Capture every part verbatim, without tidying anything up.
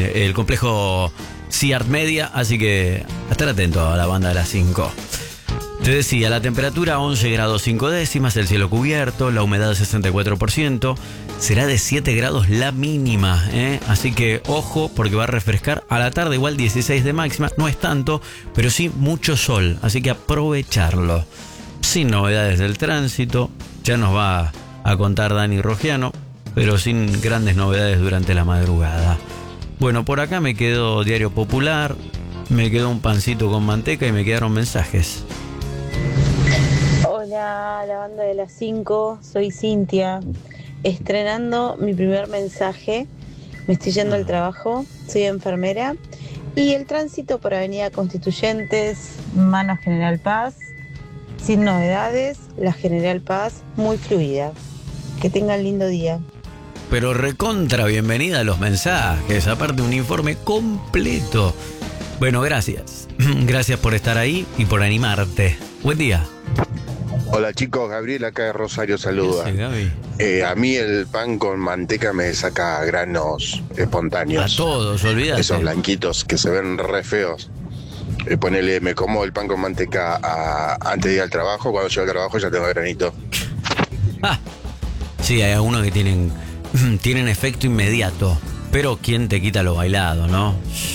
eh, el complejo Ciart Media, así que estar atento a la banda de las cinco. Te decía, la temperatura once grados cinco décimas, el cielo cubierto, la humedad sesenta y cuatro por ciento, será de siete grados la mínima, ¿eh? Así que ojo porque va a refrescar. A la tarde igual dieciséis de máxima, no es tanto, pero sí mucho sol, así que aprovecharlo. Sin novedades del tránsito, ya nos va a contar Dani Rogiano, pero sin grandes novedades durante la madrugada. Bueno, por acá me quedó Diario Popular, me quedó un pancito con manteca y me quedaron mensajes. Hola, la banda de las cinco, soy Cintia, estrenando mi primer mensaje. Me estoy yendo al trabajo, soy enfermera y el tránsito por Avenida Constituyentes, mano General Paz, sin novedades, la General Paz muy fluida. Que tengan lindo día. Pero recontra bienvenida a los mensajes, aparte un informe completo. Bueno, gracias. Gracias por estar ahí y por animarte. Buen día. Hola chicos, Gabriel acá de Rosario saluda. Sí, Gaby. Eh, a mí el pan con manteca me saca granos espontáneos. A todos, olvídate. Esos blanquitos que se ven re feos. Eh, ponele, me como el pan con manteca a, antes de ir al trabajo, cuando llego al trabajo ya tengo granito. Ah, sí, hay algunos que tienen, tienen efecto inmediato, pero ¿quién te quita lo bailado, no?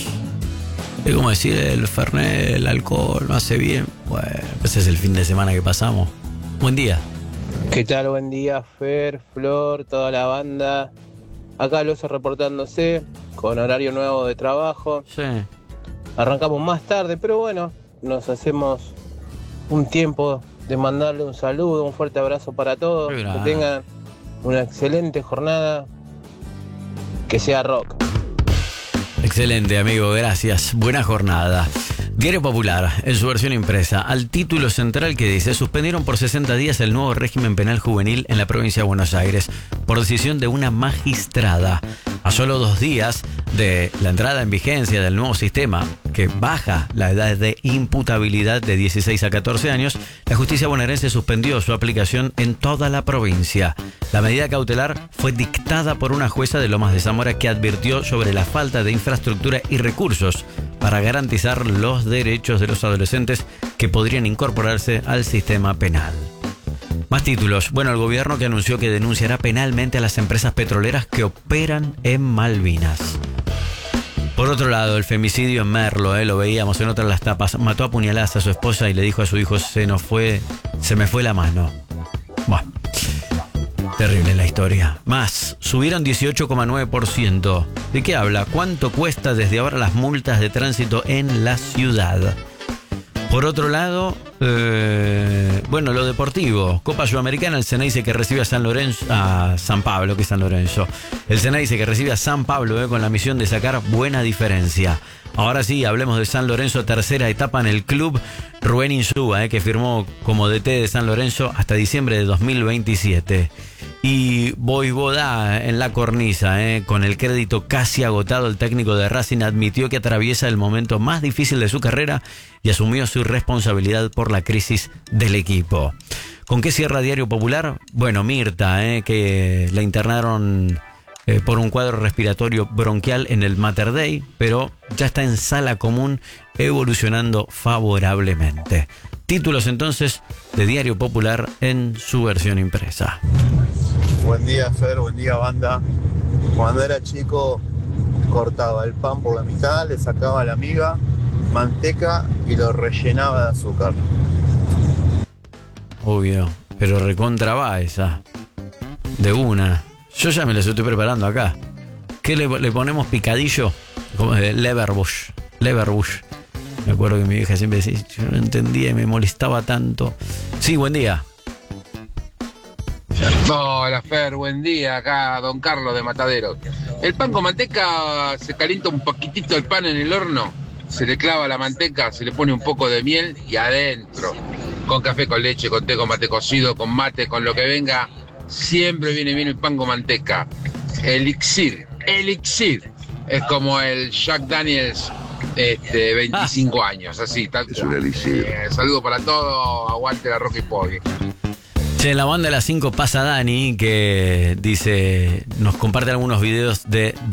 Es como decir, el fernet, el alcohol, no hace bien. Bueno, ese es el fin de semana que pasamos. Buen día. ¿Qué tal? Buen día, Fer, Flor, toda la banda. Acá los reportándose con horario nuevo de trabajo. Sí. Arrancamos más tarde, pero bueno, nos hacemos un tiempo de mandarle un saludo, un fuerte abrazo para todos. Que tengan una excelente jornada. Que sea rock. Excelente, amigo, gracias. Buena jornada. Diario Popular, en su versión impresa, al título central que dice: suspendieron por sesenta días el nuevo régimen penal juvenil en la provincia de Buenos Aires por decisión de una magistrada. A solo dos días de la entrada en vigencia del nuevo sistema, que baja la edad de imputabilidad de dieciséis a catorce años, la justicia bonaerense suspendió su aplicación en toda la provincia. La medida cautelar fue dictada por una jueza de Lomas de Zamora que advirtió sobre la falta de infraestructura y recursos para garantizar los derechos de los adolescentes que podrían incorporarse al sistema penal. Más títulos. Bueno, el gobierno que anunció que denunciará penalmente a las empresas petroleras que operan en Malvinas. Por otro lado, el femicidio en Merlo, eh, lo veíamos en otras las tapas. Mató a puñaladas a su esposa y le dijo a su hijo: se nos fue, se me fue la mano. Bueno, terrible la historia. Más, subieron dieciocho coma nueve por ciento. ¿De qué habla? ¿Cuánto cuesta desde ahora las multas de tránsito en la ciudad? Por otro lado, eh, bueno, lo deportivo. Copa Sudamericana, el Ceneice que recibe a San Lorenzo, a San Pablo, que es San Lorenzo. El Ceneice que recibe a San Pablo eh, con la misión de sacar buena diferencia. Ahora sí, hablemos de San Lorenzo, tercera etapa en el club. Rubén Insúa, eh, que firmó como D T de San Lorenzo hasta diciembre de dos mil veintisiete. Y Voivoda en la cornisa, eh, con el crédito casi agotado, el técnico de Racing admitió que atraviesa el momento más difícil de su carrera y asumió su responsabilidad por la crisis del equipo. ¿Con qué cierra Diario Popular? Bueno, Mirta, eh, que la internaron eh, por un cuadro respiratorio bronquial en el Mater Dei, pero ya está en sala común, evolucionando favorablemente. Títulos entonces de Diario Popular en su versión impresa. Buen día, Fer, buen día, banda. Cuando era chico cortaba el pan por la mitad, le sacaba la miga, manteca y lo rellenaba de azúcar. Obvio, pero recontra va esa. De una. Yo ya me las estoy preparando acá. ¿Qué le, le ponemos picadillo? Como de Leverbush. Leverbush. Me acuerdo que mi vieja siempre decía, yo no entendía y me molestaba tanto. Sí, buen día. Hola Fer, buen día, acá Don Carlos de Matadero. El pan con manteca, se calienta un poquitito el pan en el horno, se le clava la manteca, se le pone un poco de miel y adentro, con café, con leche, con té, con mate cocido, con mate, con lo que venga, siempre viene bien el pan con manteca. Elixir, elixir, es como el Jack Daniels, este, veinticinco años, así, tal. Es un elixir. Eh, saludo para todos, aguante la Roca y Poggy. En la banda de las cinco pasa Dani, que dice, nos comparte algunos videos de